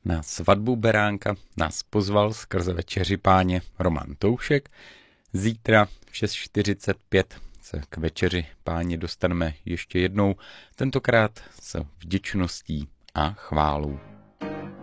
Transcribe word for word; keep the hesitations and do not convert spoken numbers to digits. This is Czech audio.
Na svatbu beránka nás pozval skrze Večeři Páně Roman Toušek. Zítra v šest čtyřicet pět se k Večeři Páně dostaneme ještě jednou, tentokrát s vděčností a chválou.